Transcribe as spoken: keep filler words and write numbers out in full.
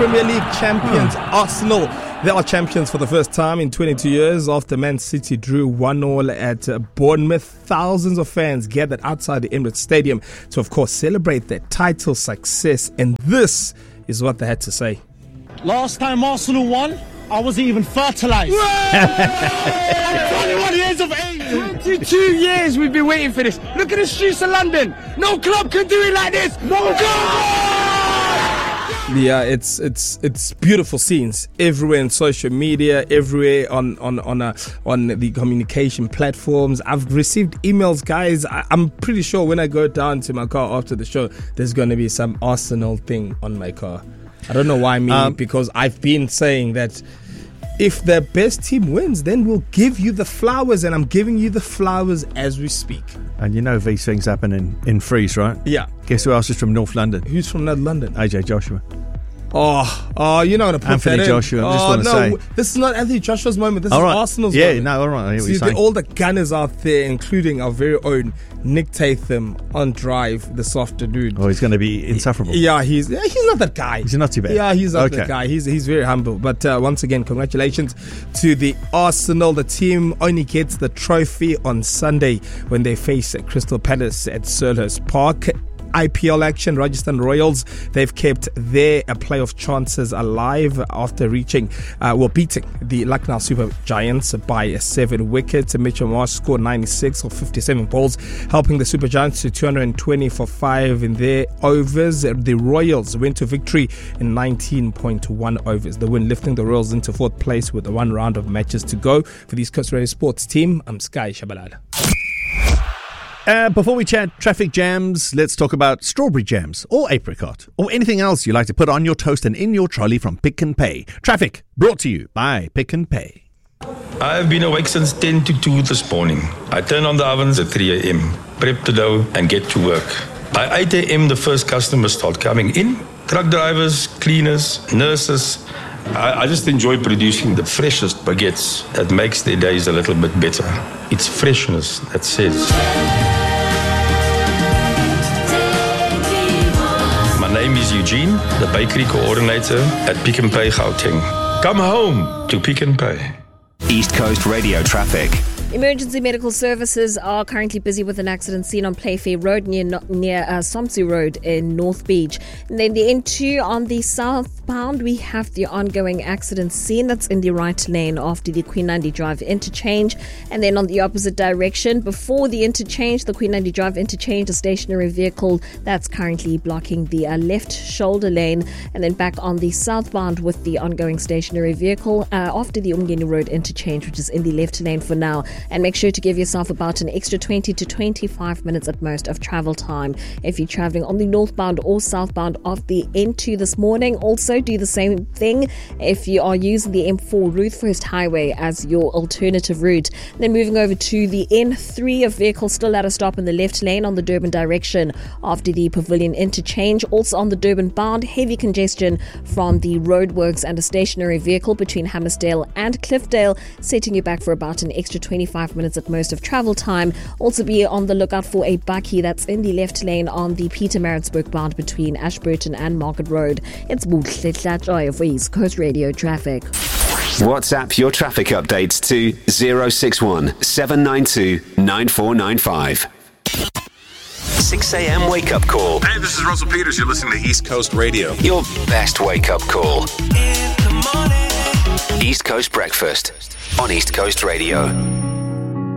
Premier League champions Arsenal. They are champions for the first time in twenty-two years after Man City drew one all at Bournemouth. Thousands of fans gathered outside the Emirates Stadium to, of course, celebrate their title success. And this is what they had to say. Last time Arsenal won, I wasn't even fertilised. I'm twenty-one years of age. twenty-two years we've been waiting for this. Look at the streets of London. No club can do it like this. No club! Yeah, it's it's it's beautiful scenes everywhere in social media, everywhere on on on uh, on the communication platforms. I've received emails, guys. I, I'm pretty sure when I go down to my car after the show, there's going to be some Arsenal thing on my car. I don't know why me, um, because I've been saying that if the best team wins, then we'll give you the flowers, and I'm giving you the flowers as we speak. And you know these things happen in, in Freeze, right? Yeah. Guess who else is from North London? Who's from North London? A J Joshua. Oh, oh, you're not going to put Anthony that in. Joshua, I just oh, want to no, say. this is not Anthony Joshua's moment. This all is right. Arsenal's yeah, moment. Yeah, no, all right. I hear what See, you're saying. the, all the gunners out there, including our very own Nick Tatham on drive this afternoon. Oh, he's going to be insufferable. Yeah, he's yeah, he's not that guy. He's not too bad. Yeah, he's not okay. that guy. He's he's very humble. But uh, once again, congratulations to the Arsenal. The team only gets the trophy on Sunday when they face Crystal Palace at Selhurst Park. I P L action, Rajasthan Royals, they've kept their uh, playoff chances alive after reaching, uh, well, beating the Lucknow Super Giants by seven wickets. Mitchell Marsh scored ninety-six of fifty-seven balls, helping the Super Giants to two hundred twenty for five in their overs. The Royals went to victory in nineteen point one overs. The win lifting the Royals into fourth place with one round of matches to go. For the East Coast Radio Sports team, I'm Sky Shabalala. Uh, before we chat traffic jams, let's talk about strawberry jams or apricot or anything else you like to put on your toast and in your trolley from Pick n Pay. Traffic brought to you by Pick n Pay. I've been awake since ten to two this morning. I turn on the ovens at three a.m., prep the dough and get to work. By eight a.m. the first customers start coming in. Truck drivers, cleaners, nurses. I, I just enjoy producing the freshest baguettes that makes their days a little bit better. It's freshness that says. My name is Eugene, the bakery coordinator at Pick n Pay Gauteng. Come home to Pick n Pay. East Coast Radio traffic. Emergency medical services are currently busy with an accident seen on Playfair Road near near uh, Somsu Road in North Beach. And then the N two on the southbound, we have the ongoing accident scene that's in the right lane after the Queen Nandi Drive interchange. And then on the opposite direction, before the interchange, the Queen Nandi Drive interchange, a stationary vehicle that's currently blocking the uh, left shoulder lane. And then back on the southbound with the ongoing stationary vehicle uh, after the Umgeni Road interchange, which is in the left lane for now. And make sure to give yourself about an extra twenty to twenty-five minutes at most of travel time if you're traveling on the northbound or southbound of the N two this morning. Also do the same thing if you are using the M four Ruthfirst Highway as your alternative route. Then moving over to the N three, a vehicle still at a stop in the left lane on the Durban direction after the Pavilion interchange. Also on the Durban bound, heavy congestion from the roadworks and a stationary vehicle between Hammersdale and Cliffdale, setting you back for about an extra twenty-five minutes at most of travel time. Also be on the lookout for a bakkie that's in the left lane on the Peter Maritzburg bound between Ashburton and Market Road. It's Buhle for East Coast Radio traffic. WhatsApp your traffic updates to zero six one seven nine two nine four nine five. six a.m. wake-up call. Hey, this is Russell Peters. You're listening to East Coast Radio. Your best wake-up call. In the morning. East Coast Breakfast on East Coast Radio.